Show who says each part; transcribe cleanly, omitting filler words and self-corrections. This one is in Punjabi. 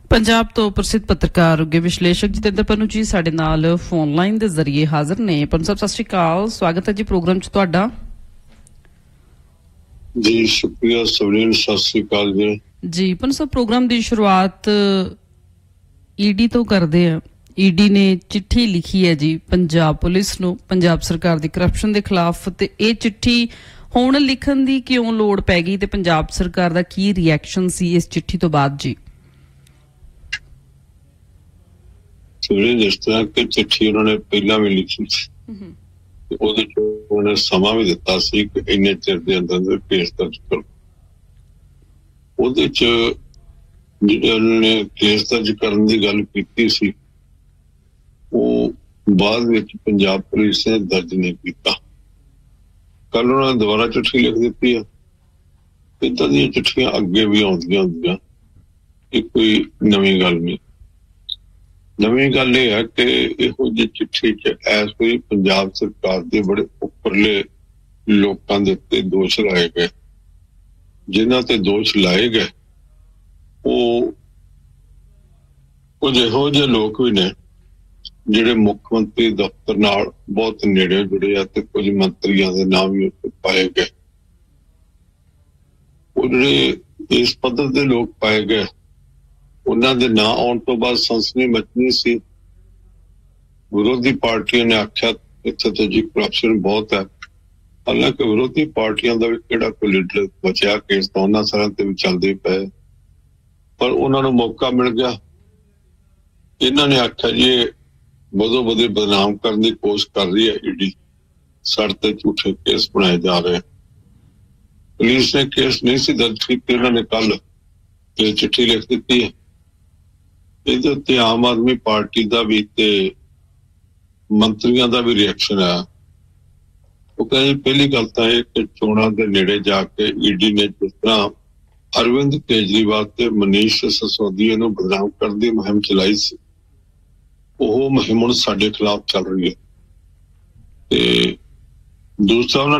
Speaker 1: ਪੰਜਾਬ ਤੋਂ ਪ੍ਰਸਿੱਧ ਪੱਤਰਕਾਰ ਉੱਗੇ ਵਿਸ਼ਲੇਸ਼ਕ ਜਤਿੰਦਰ ਪੰਨੂ ਜੀ ਸਾਡੇ ਨਾਲ ਫੋਨ ਲਾਈਨ ਦੇ ਜ਼ਰੀਏ ਹਾਜ਼ਰ ਨੇ। ਪੰਨੂ ਸਾਹਿਬ ਸਤਿ ਸ਼੍ਰੀ ਅਕਾਲ, ਸਵਾਗਤ ਹੈ ਜੀ ਪ੍ਰੋਗਰਾਮ 'ਚ ਤੁਹਾਡਾ।
Speaker 2: ਜੀ ਸ਼ੁਕਰੀਆ ਸਵਰੀਨ, ਸਤਿ ਸ਼੍ਰੀ ਅਕਾਲ ਜੀ।
Speaker 1: ਪੰਨੂ ਸਾਹਿਬ ਪ੍ਰੋਗਰਾਮ ਦੀ ਸ਼ੁਰੂਆਤ ਈਡੀ ਤੋਂ ਕਰਦੇ ਆ। ਈਡੀ ਨੇ ਚਿੱਠੀ ਲਿਖੀ ਹੈ ਜੀ ਪੰਜਾਬ ਪੁਲਿਸ ਨੂੰ ਪੰਜਾਬ ਸਰਕਾਰ ਦੀ ਕਰਪਸ਼ਨ ਦੇ ਖਿਲਾਫ, ਤੇ ਇਹ ਚਿੱਠੀ ਹੁਣ ਲਿਖਣ ਦੀ ਕਿਉਂ ਲੋੜ ਪੈ ਗਈ ਤੇ ਪੰਜਾਬ ਸਰਕਾਰ ਦਾ ਕੀ ਰਿਐਕਸ਼ਨ ਸੀ ਇਸ ਚਿੱਠੀ ਤੋਂ ਬਾਅਦ ਜੀ?
Speaker 2: ਜਿਸ ਤਰ੍ਹਾਂ ਕਿ ਚਿੱਠੀ ਉਹਨਾਂ ਨੇ ਪਹਿਲਾਂ ਵੀ ਲਿਖੀ ਸੀ, ਉਹਦੇ ਚ ਉਹਨੇ ਸਮਾਂ ਵੀ ਦਿੱਤਾ ਸੀ ਕਿ ਇੰਨੇ ਚਿਰ ਦੇ ਅੰਦਰ ਕੇਸ ਦਰਜ ਕਰੋ। ਉਹਦੇ ਚ ਜਿਹੜੇ ਉਹਨਾਂ ਨੇ ਕੇਸ ਦਰਜ ਕਰਨ ਦੀ ਗੱਲ ਕੀਤੀ ਸੀ, ਉਹ ਬਾਅਦ ਵਿੱਚ ਪੰਜਾਬ ਪੁਲਿਸ ਨੇ ਦਰਜ ਨਹੀਂ ਕੀਤਾ। ਕੱਲ ਉਹਨਾਂ ਨੇ ਦੁਬਾਰਾ ਚਿੱਠੀ ਲਿਖ ਦਿੱਤੀ ਆ। ਏਦਾਂ ਦੀਆਂ ਚਿੱਠੀਆਂ ਅੱਗੇ ਵੀ ਆਉਂਦੀਆਂ ਹੁੰਦੀਆਂ, ਇਹ ਕੋਈ ਨਵੀਂ ਗੱਲ ਨਹੀਂ। ਨਵੀਂ ਗੱਲ ਇਹ ਹੈ ਕਿ ਇਹੋ ਜਿਹੀ ਚਿੱਠੀ ਚ ਐਸ ਕੋਈ ਪੰਜਾਬ ਸਰਕਾਰ ਦੇ ਬੜੇ ਉੱਪਰਲੇ ਲੋਕਾਂ ਦੇ ਉੱਤੇ ਦੋਸ਼ ਲਾਏ ਗਏ। ਜਿਨ੍ਹਾਂ ਤੇ ਦੋਸ਼ ਲਾਏ ਗਏ ਉਹ ਕੁਝ ਇਹੋ ਜਿਹੇ ਲੋਕ ਵੀ ਨੇ ਜਿਹੜੇ ਮੁੱਖ ਮੰਤਰੀ ਦਫ਼ਤਰ ਨਾਲ ਬਹੁਤ ਨੇੜੇ ਜੁੜੇ ਆ, ਤੇ ਕੁਝ ਮੰਤਰੀਆਂ ਦੇ ਨਾਮ ਵੀ ਉੱਤੇ ਪਾਏ ਗਏ। ਉਹ ਜਿਹੜੇ ਇਸ ਪੱਧਰ ਦੇ ਲੋਕ ਪਾਏ ਗਏ, ਉਹਨਾਂ ਦੇ ਨਾਂ ਆਉਣ ਤੋਂ ਬਾਅਦ ਸਨਸਨੀ ਮਚਣੀ ਸੀ। ਵਿਰੋਧੀ ਪਾਰਟੀਆਂ ਨੇ ਆਖਿਆ ਇੱਥੇ ਤਾਂ ਜੀ ਕਰਪਸ਼ਨ ਬਹੁਤ ਹੈ। ਹਾਲਾਂਕਿ ਵਿਰੋਧੀ ਪਾਰਟੀਆਂ ਦਾ ਵੀ ਕਿਹੜਾ ਕੋਈ ਲੀਡਰ ਬਚਿਆ, ਕੇਸ ਤਾਂ ਉਹਨਾਂ ਸਾਰਿਆਂ ਤੇ ਵੀ ਚੱਲਦੇ ਪਏ, ਪਰ ਉਹਨਾਂ ਨੂੰ ਮੌਕਾ ਮਿਲ ਗਿਆ। ਇਹਨਾਂ ਨੇ ਆਖਿਆ ਜੀ ਬਦੋ ਬਦੇ ਬਦਨਾਮ ਕਰਨ ਦੀ ਕੋਸ਼ਿਸ਼ ਕਰ ਰਹੀ ਹੈ ਈਡੀ, ਸਾਡੇ ਤੇ ਝੂਠੇ ਕੇਸ ਬਣਾਏ ਜਾ ਰਹੇ। ਪੁਲਿਸ ਨੇ ਕੇਸ ਨਹੀਂ ਸੀ ਦਰਜ ਕੀਤੇ, ਇਹਨਾਂ ਨੇ ਕੱਲ ਇਹ ਚਿੱਠੀ ਲਿਖ ਦਿੱਤੀ ਹੈ। ਇਹਦੇ ਉੱਤੇ ਆਮ ਆਦਮੀ ਪਾਰਟੀ ਦਾ ਵੀ ਤੇ ਮੰਤਰੀਆਂ ਦਾ ਵੀ ਰਿਐਕਸ਼ਨ ਆਇਆ। ਉਹ ਕਹਿੰਦੇ ਪਹਿਲੀ ਗੱਲ ਤਾਂ ਇਹ ਕਿ ਚੋਣਾਂ ਦੇ ਨੇੜੇ ਜਾ ਕੇ ਈਡੀ ਨੇ ਜਿਸ ਤਰ੍ਹਾਂ ਅਰਵਿੰਦ ਕੇਜਰੀਵਾਲ ਤੇ ਮਨੀਸ਼ ਸਿਸੋਦੀਆ ਨੂੰ ਬਦਨਾਮ ਕਰਨ ਦੀ ਮੁਹਿੰਮ ਚਲਾਈ ਸੀ, ਉਹ ਮੁਹਿੰਮ ਹੁਣ ਸਾਡੇ ਖਿਲਾਫ ਚੱਲ ਰਹੀ ਹੈ। ਤੇ ਦੂਸਰਾ